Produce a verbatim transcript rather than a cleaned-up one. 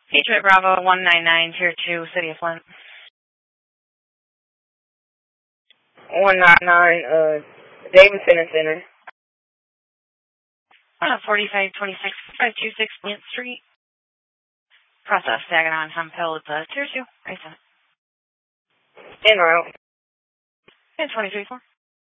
Patriot Bravo one nine nine, Tier two, City of Flint. one nine nine, uh, Davidson and Center. Uh, forty-five twenty-six, five two six Flint Street. Process Saginaw and Hemphill, it's uh, Tier two, right side. En route. And twenty-three four.